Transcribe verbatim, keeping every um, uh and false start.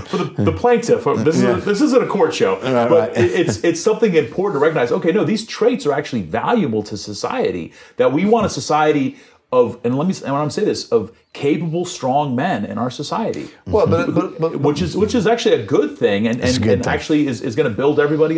for the, the plaintiff. This is Yeah. a, this isn't a court show, Right, but right. it- it's it's something important to recognize. Okay, no, these traits are actually valuable to society. That we want a society of, and let me, and when I'm say this, of capable, strong men in our society. Well, but, but, but which is which is actually a good thing, and and, a good and thing. actually is, is going to build everybody